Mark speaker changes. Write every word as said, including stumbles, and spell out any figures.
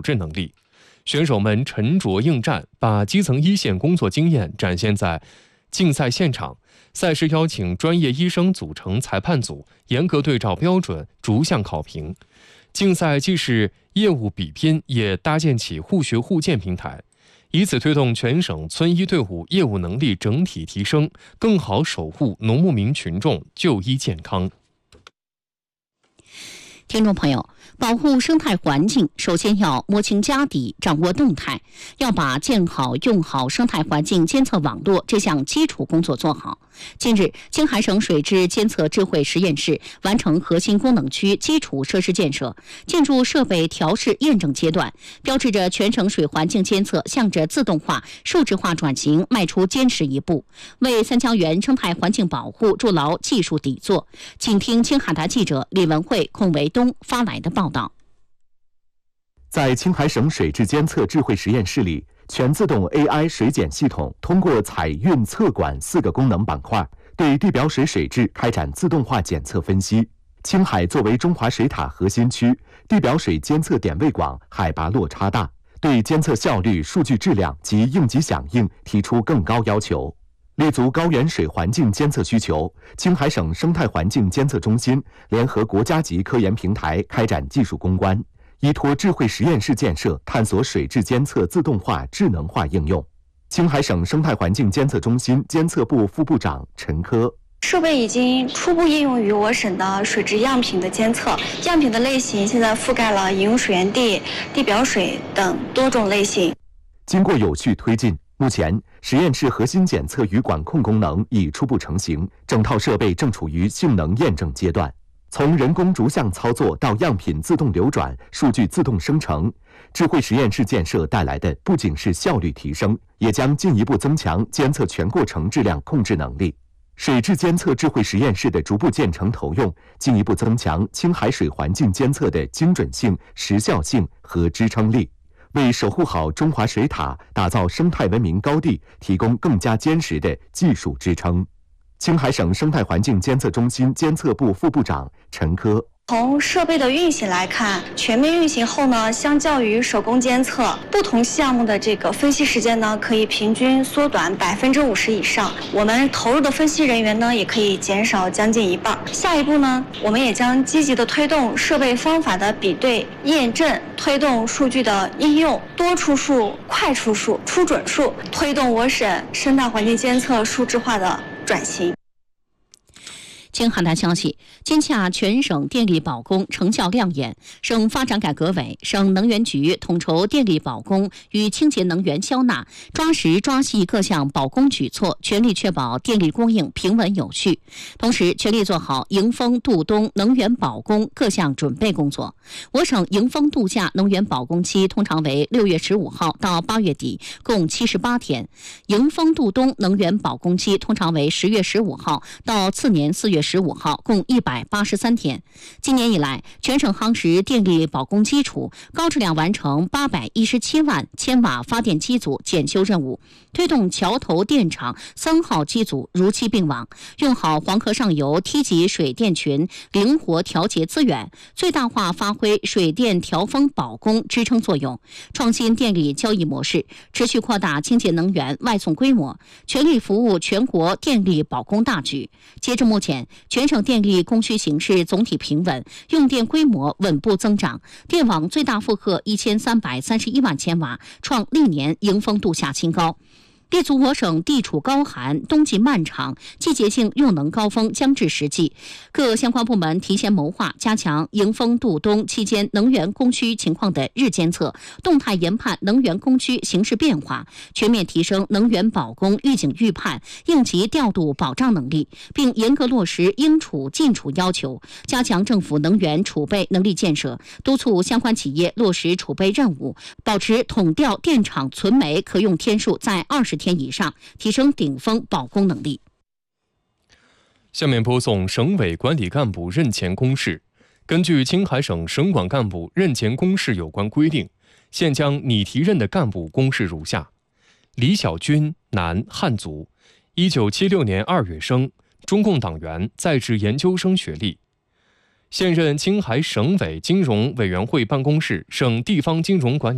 Speaker 1: 质能力。选手们沉着应战，把基层一线工作经验展现在竞赛现场。赛事邀请专业医生组成裁判组，严格对照标准，逐项考评。竞赛既是业务比拼，也搭建起互学互鉴平台，以此推动全省村医队伍业务能力整体提升，更好守护农牧民群众就医健康。
Speaker 2: 听众朋友，保护生态环境，首先要摸清家底，掌握动态，要把建好用好生态环境监测网络这项基础工作做好。近日，青海省水质监测智慧实验室完成核心功能区基础设施建设，进入设备调试验证阶段，标志着全省水环境监测向着自动化、数字化转型迈出坚实一步，为三江源生态环境保护筑牢技术底座。请听青海台记者李文慧、孔维东发来的报道。
Speaker 3: 在青海省水质监测智慧实验室里，全自动 A I 水检系统通过采运测管四个功能板块，对地表水水质开展自动化检测分析。青海作为中华水塔核心区，地表水监测点位广，海拔落差大，对监测效率、数据质量及应急响应提出更高要求。立足高原水环境监测需求，青海省生态环境监测中心联合国家级科研平台开展技术攻关，依托智慧实验室建设，探索水质监测自动化、智能化应用。青海省生态环境监测中心监测部副部长陈科：
Speaker 4: 设备已经初步应用于我省的水质样品的监测，样品的类型现在覆盖了饮用水源地、地表水等多种类型。
Speaker 3: 经过有序推进，目前实验室核心检测与管控功能已初步成型，整套设备正处于性能验证阶段。从人工逐项操作到样品自动流转、数据自动生成，智慧实验室建设带来的不仅是效率提升，也将进一步增强监测全过程质量控制能力。水质监测智慧实验室的逐步建成投用，进一步增强青海水环境监测的精准性、时效性和支撑力，为守护好中华水塔、打造生态文明高地提供更加坚实的技术支撑。青海省生态环境监测中心监测部副部长陈科：
Speaker 4: 从设备的运行来看，全面运行后呢，相较于手工监测，不同项目的这个分析时间呢，可以平均缩短百分之五十以上。我们投入的分析人员呢，也可以减少将近一半。下一步呢，我们也将积极的推动设备方法的比对验证，推动数据的应用，多出数、快出数、出准数，推动我省生态环境监测数字化的转型。
Speaker 2: 经韩台消息，今洽全省电力保供成效亮眼，省发展改革委、省能源局统筹电力保供与清洁能源消纳，抓实抓细各项保供举措，全力确保电力供应平稳有序。同时，全力做好迎风度冬能源保供各项准备工作。我省迎风度夏能源保供期通常为六月十五号到八月底，共七十八天；迎风度冬能源保供期通常为十月十五号到次年四月十五号，共一百八十三天。今年以来，全省夯实电力保供基础，高质量完成八百一十七万千瓦发电机组检修任务，推动桥头电厂三号机组如期并网，用好黄河上游梯级水电群灵活调节资源，最大化发挥水电调峰保供支撑作用，创新电力交易模式，持续扩大清洁能源外送规模，全力服务全国电力保供大局。截至目前，全省电力供需形势总体平稳，用电规模稳步增长，电网最大负荷一千三百三十一万千瓦，创历年迎风度夏新高。立足我省地处高寒，冬季漫长，季节性用能高峰将至时期，各相关部门提前谋划，加强迎风度冬期间能源供需情况的日监测，动态研判能源供需形势变化，全面提升能源保供预警预判、应急调度保障能力，并严格落实应储尽储要求，加强政府能源储备能力建设，督促相关企业落实储备任务，保持统调电厂存煤可用天数在二十天以上，提升顶峰保供能力。
Speaker 1: 下面播送省委管理干部任前公示。根据青海省省管干部任前公示有关规定，现将拟提任的干部公示如下：李小军，男，汉族，一九七六年二月生，中共党员，在职研究生学历，现任青海省委金融委员会办公室省地方金融管理